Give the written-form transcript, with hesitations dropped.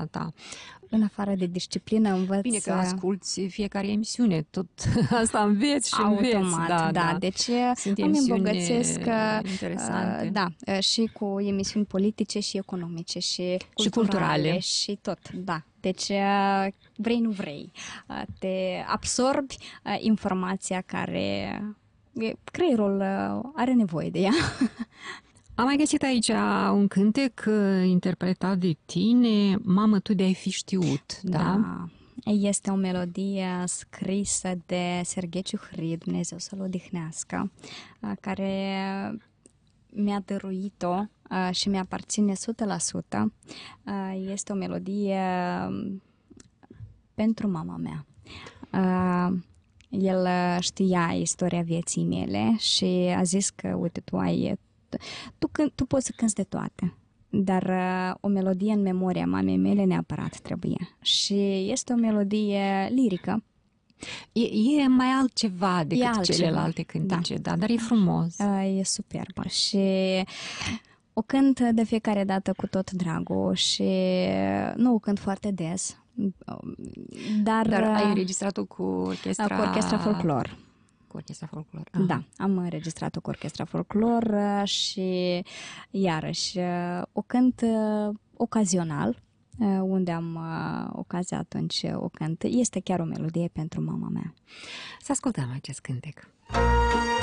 ta. În afară de disciplină învăț... Bine că asculți fiecare emisiune, tot asta înveți și înveți. Automat, da. Deci sunt îmi emisiuni îmbogățesc interesante. și cu emisiuni politice și economice și culturale și tot, da. Deci vrei, nu vrei. Te absorbi informația care creierul are nevoie de ea. Am mai găsit aici un cântec interpretat de tine, Mamă, tu de-ai fi știut, da? Este o melodie scrisă de Serghei Ciuhri, Dumnezeu să-l odihnească, care mi-a dăruit-o și mi-aparține 100%. Este o melodie pentru mama mea. El știa istoria vieții mele și a zis că, uite, tu poți să cânti de toate, dar o melodie în memoria mamei mele neapărat trebuie. Și este o melodie lirică. E mai altceva decât celelalte cântece, da, dar e frumos. E superbă și o cânt de fiecare dată cu tot dragul și nu o cânt foarte des. Dar ai înregistrat-o cu orchestra Folklor. Cu orchestra Folklor. Da, am înregistrat-o cu orchestra Folklor și iarăși o cânt ocazional, unde am ocazia atunci o cânt. Este chiar o melodie pentru mama mea. Să ascultăm acest cântec.